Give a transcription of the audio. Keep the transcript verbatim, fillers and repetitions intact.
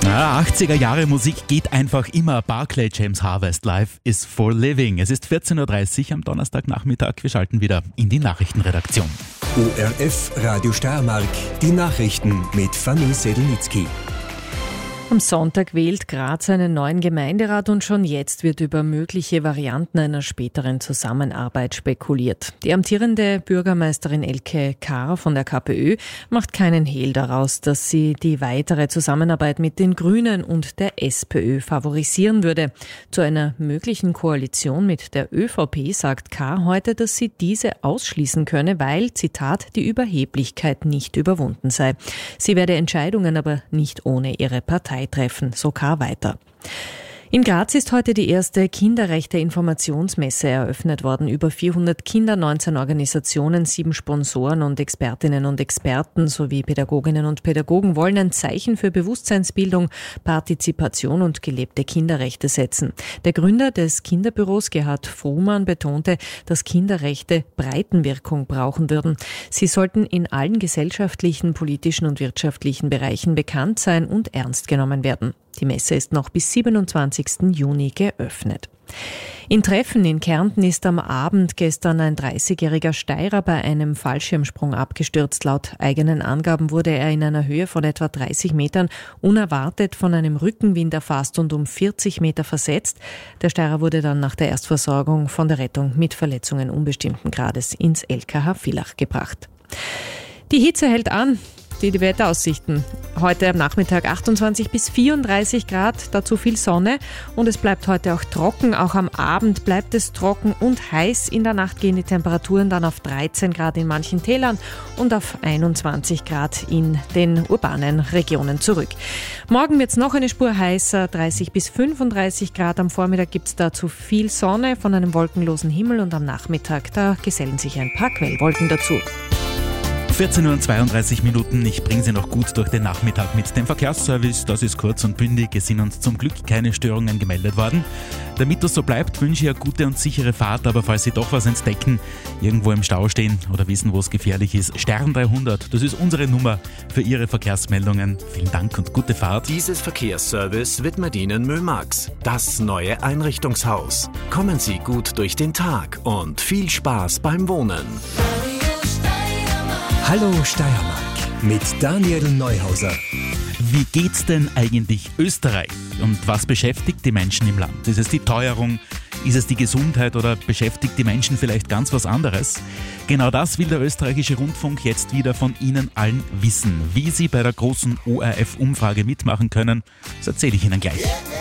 Ja, achtziger Jahre Musik geht einfach immer. Barclay James Harvest, Life is for Living. Es ist vierzehn Uhr dreißig am Donnerstagnachmittag. Wir schalten wieder in die Nachrichtenredaktion. O R F Radio Steiermark, die Nachrichten mit Fanny Sedlnitzky. Am Sonntag wählt Graz einen neuen Gemeinderat und schon jetzt wird über mögliche Varianten einer späteren Zusammenarbeit spekuliert. Die amtierende Bürgermeisterin Elke Kahr von der KPÖ macht keinen Hehl daraus, dass sie die weitere Zusammenarbeit mit den Grünen und der SPÖ favorisieren würde. Zu einer möglichen Koalition mit der ÖVP sagt Kahr heute, dass sie diese ausschließen könne, weil, Zitat, die Überheblichkeit nicht überwunden sei. Sie werde Entscheidungen aber nicht ohne ihre Partei treffen, so Kahr weiter. In Graz ist heute die erste Kinderrechte-Informationsmesse eröffnet worden. Über vierhundert Kinder, neunzehn Organisationen, sieben Sponsoren und Expertinnen und Experten sowie Pädagoginnen und Pädagogen wollen ein Zeichen für Bewusstseinsbildung, Partizipation und gelebte Kinderrechte setzen. Der Gründer des Kinderbüros, Gerhard Fruhmann, betonte, dass Kinderrechte Breitenwirkung brauchen würden. Sie sollten in allen gesellschaftlichen, politischen und wirtschaftlichen Bereichen bekannt sein und ernst genommen werden. Die Messe ist noch bis siebenundzwanzigsten Juni geöffnet. In Treffen in Kärnten ist am Abend gestern ein dreißigjähriger Steirer bei einem Fallschirmsprung abgestürzt. Laut eigenen Angaben wurde er in einer Höhe von etwa dreißig Metern unerwartet von einem Rückenwind erfasst und um vierzig Meter versetzt. Der Steirer wurde dann nach der Erstversorgung von der Rettung mit Verletzungen unbestimmten Grades ins L K H Villach gebracht. Die Hitze hält an. Die, die Wetteraussichten. Heute am Nachmittag achtundzwanzig bis vierunddreißig Grad, dazu viel Sonne und es bleibt heute auch trocken. Auch am Abend bleibt es trocken und heiß. In der Nacht gehen die Temperaturen dann auf dreizehn Grad in manchen Tälern und auf einundzwanzig Grad in den urbanen Regionen zurück. Morgen wird es noch eine Spur heißer, dreißig bis fünfunddreißig Grad. Am Vormittag gibt es dazu viel Sonne von einem wolkenlosen Himmel und am Nachmittag, da gesellen sich ein paar Quellwolken dazu. vierzehn Uhr zweiunddreißig Minuten. Ich bringe Sie noch gut durch den Nachmittag mit dem Verkehrsservice. Das ist kurz und bündig. Es sind uns zum Glück keine Störungen gemeldet worden. Damit das so bleibt, wünsche ich eine gute und sichere Fahrt. Aber falls Sie doch was entdecken, irgendwo im Stau stehen oder wissen, wo es gefährlich ist, Stern dreihundert. Das ist unsere Nummer für Ihre Verkehrsmeldungen. Vielen Dank und gute Fahrt. Dieses Verkehrsservice widmet Ihnen Mömax, das neue Einrichtungshaus. Kommen Sie gut durch den Tag und viel Spaß beim Wohnen. Hallo Steiermark mit Daniel Neuhauser. Wie geht's denn eigentlich Österreich? Und was beschäftigt die Menschen im Land? Ist es die Teuerung? Ist es die Gesundheit oder beschäftigt die Menschen vielleicht ganz was anderes? Genau das will der österreichische Rundfunk jetzt wieder von Ihnen allen wissen. Wie Sie bei der großen O R F-Umfrage mitmachen können, das erzähle ich Ihnen gleich.